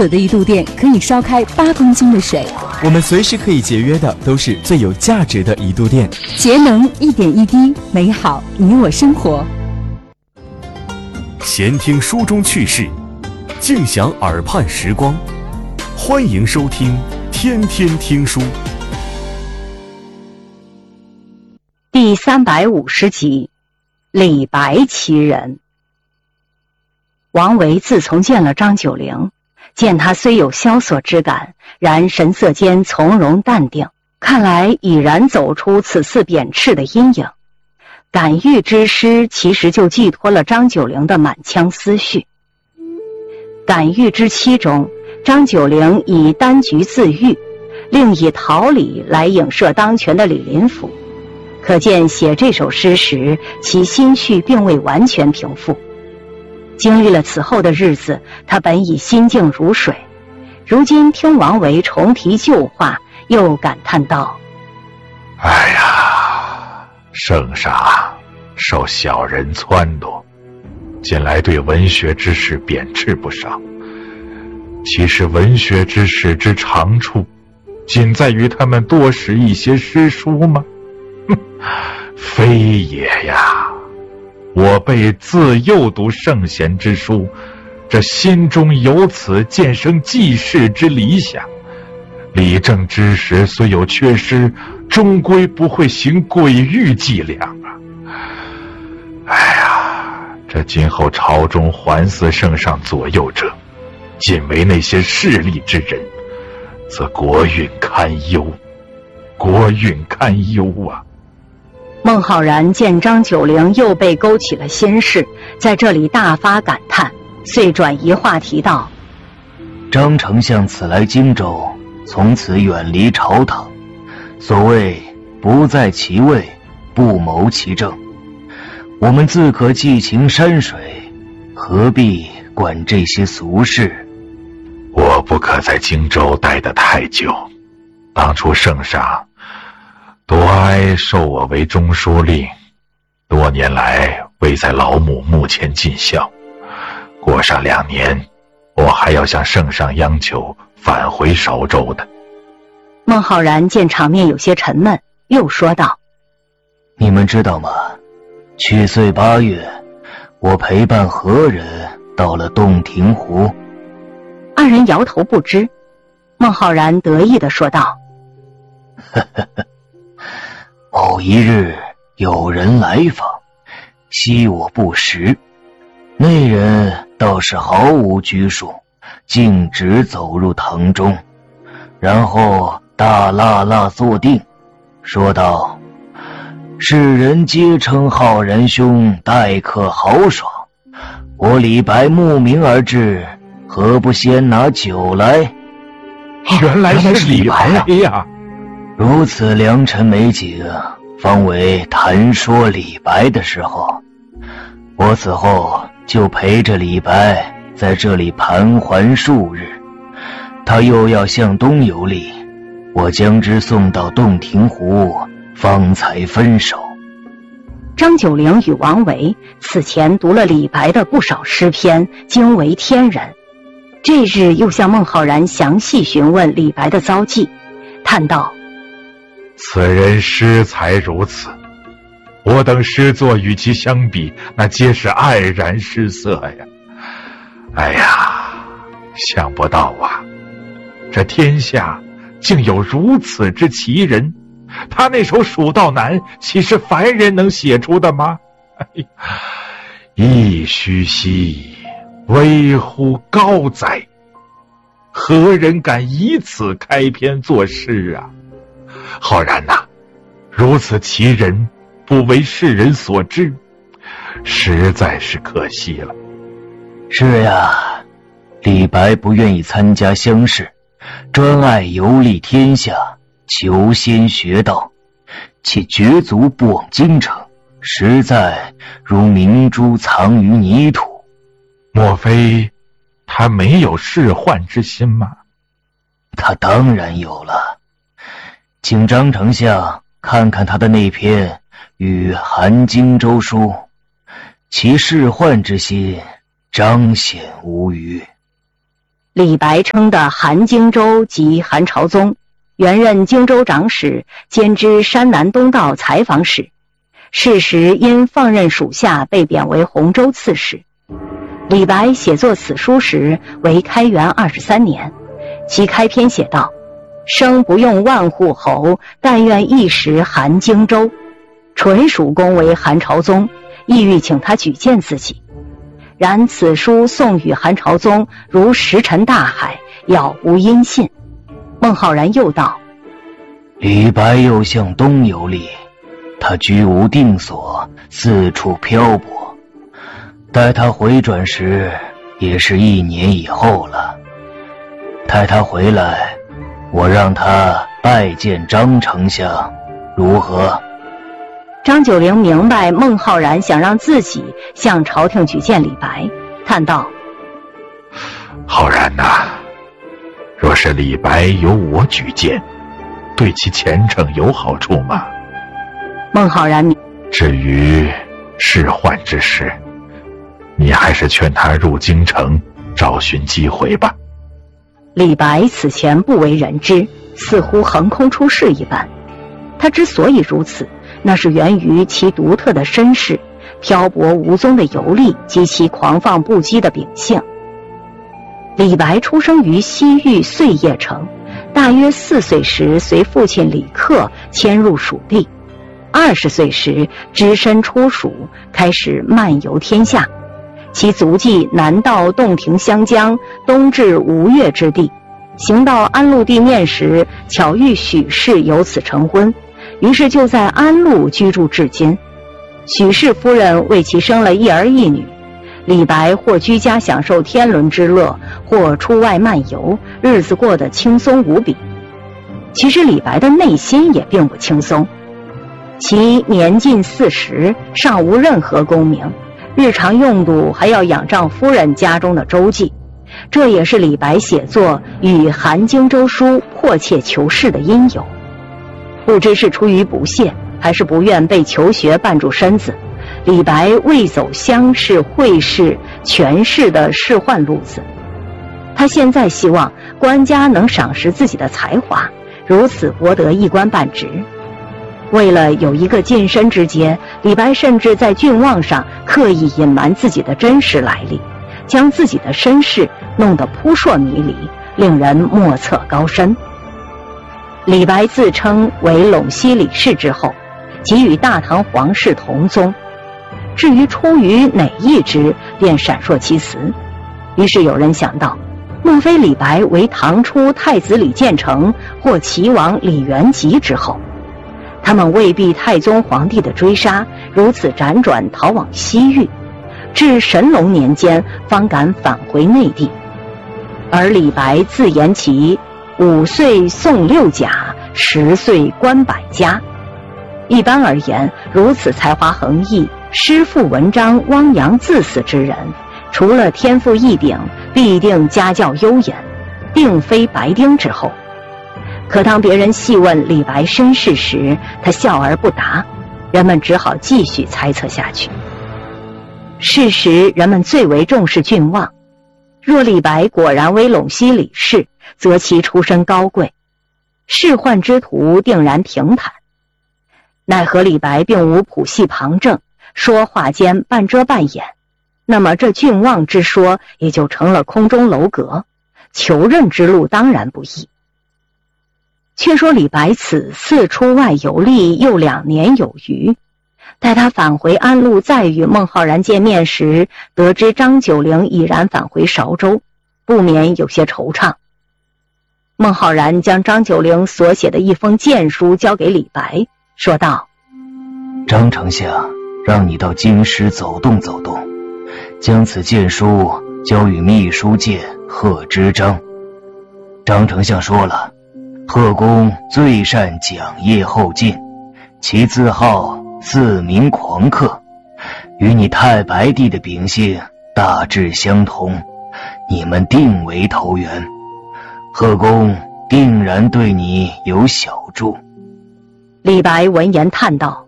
久的一度电可以烧开8公斤的水。 我们随时可以节约的都是最有价值的一度电。 节能一点一滴，美好你我生活。 闲听书中趣事，静享耳畔时光。欢迎收听天天听书第350集，李白其人。王维自从见了张九龄，见他虽有萧索之感，然神色间从容淡定，看来已然走出此次贬斥的阴影。感遇之诗其实就寄托了张九龄的满腔思绪。感遇之期中，张九龄以丹菊自喻，另以桃李来影射当权的李林甫，可见写这首诗时其心绪并未完全平复。经历了此后的日子，他本已心静如水，如今听王维重提旧话，又感叹道： 哎呀，圣上受小人撺掇，近来对文学之士贬斥不少。其实文学之士之长处，仅在于他们多识一些诗书吗？非也呀！我辈自幼读圣贤之书，这心中有此渐生济世之理想。理政之时虽有缺失，终归不会行诡欲伎俩啊！哎呀，这今后朝中环祀圣上左右者，仅为那些势利之人，则国运堪忧，国运堪忧啊！ 孟浩然见张九龄又被勾起了心事，在这里大发感叹，遂转移话题道： 张丞相此来荆州，从此远离朝堂，所谓不在其位，不谋其政，我们自可寄情山水，何必管这些俗事？ 我不可在荆州待得太久，当初圣上多哀授我为中书令，多年来未在老母墓前尽孝，过上2年，我还要向圣上央求返回韶州的。 孟浩然见场面有些沉闷，又说道： 你们知道吗？去岁8月，我陪伴何人到了洞庭湖。 二人摇头不知。孟浩然得意地说道： 某一日有人来访，惜我不识，那人倒是毫无拘束，径直走入堂中，然后大剌剌坐定，说道：世人皆称浩然兄待客豪爽，我李白慕名而至，何不先拿酒来？ 原来是李白呀！ 如此良辰美景，方为谈说李白的时候。我此后就陪着李白在这里盘桓数日，他又要向东游历，我将之送到洞庭湖，方才分手。 张九龄与王维此前读了李白的不少诗篇，惊为天人。这日又向孟浩然详细询问李白的遭际，叹道： 此人诗才如此，我等诗作与其相比，那皆是黯然失色呀！哎呀，想不到啊，这天下竟有如此之奇人，他那首《蜀道难》岂是凡人能写出的吗？哎呀，噫吁兮，危乎高哉！何人敢以此开篇作诗啊？浩然呐，如此奇人不为世人所知，实在是可惜了。 是呀，李白不愿意参加乡试，专爱游历天下，求仙学道，且绝足不往京城，实在如明珠藏于泥土。 莫非他没有仕宦之心吗？ 他当然有了，请张丞相看看他的那篇《与韩荆州书》，其仕宦之心彰显无余。 李白称的韩荆州即韩朝宗，原任荆州长史，兼知山南东道采访使。是时因放任属下，被贬为洪州刺史。李白写作此书时为开元23年，其开篇写道：生不用万户侯，但愿一时韩荆州。纯属恭维韩朝宗，意欲请他举荐自己。然此书送与韩朝宗如石沉大海，杳无音信。孟浩然又道： 李白又向东游历，他居无定所，四处漂泊。待他回转时，也是1年以后了。待他回来，我让他拜见张丞相，如何？ 张九龄明白孟浩然想让自己向朝廷举荐李白，叹道： 浩然呐，若是李白由我举荐，对其前程有好处吗？ 孟浩然至于仕宦之事，你还是劝他入京城找寻机会吧。 李白此前不为人知，似乎横空出世一般。他之所以如此，那是源于其独特的身世、漂泊无踪的游历及其狂放不羁的秉性。李白出生于西域碎叶城，大约4岁时随父亲李克迁入蜀地，20岁时只身出蜀，开始漫游天下。其足迹南到洞庭湘江，东至吴越之地，行到安陆地面时，巧遇许氏，由此成婚，于是就在安陆居住至今。许氏夫人为其生了1儿1女。李白或居家享受天伦之乐，或出外漫游，日子过得轻松无比。其实李白的内心也并不轻松，其年近40，尚无任何功名，日常用度还要仰仗夫人家中的周济，这也是李白写作与韩荆州书迫切求仕的因由。不知是出于不屑，还是不愿被求学绊住身子，李白未走乡试、会试、权试的仕宦路子。他现在希望官家能赏识自己的才华，如此博得一官半职。为了有一个晋升之阶，李白甚至在郡望上刻意隐瞒自己的真实来历，将自己的身世弄得扑朔迷离，令人莫测高深。李白自称为陇西李氏之后，即与大唐皇室同宗，至于出于哪一支，便闪烁其词。于是有人想到，莫非李白为唐初太子李建成或齐王李元吉之后？他们未避太宗皇帝的追杀，如此辗转逃往西域，至神龙年间方敢返回内地。而李白自言其5岁诵6甲，10岁观百家。一般而言，如此才华横溢、诗赋文章汪洋恣肆之人，除了天赋异禀，必定家教优严，并非白丁之后。可当别人细问李白身世时，他笑而不答，人们只好继续猜测下去。事实人们最为重视郡望，若李白果然为陇西李氏，则其出身高贵，仕宦之途定然平坦。奈何李白并无谱系旁证，说话间半遮半掩，那么这郡望之说也就成了空中楼阁，求任之路当然不易。却说李白此次出外游历又2年有余，待他返回安陆再与孟浩然见面时，得知张九龄已然返回韶州，不免有些惆怅。孟浩然将张九龄所写的一封荐书交给李白，说道： 张丞相让你到京师走动走动，将此荐书交与秘书监贺知章。张丞相说了，贺公最善讲业后进，其字号4名狂客，与你太白帝的秉性大致相同，你们定为投缘，贺公定然对你有小助。 李白闻言叹道：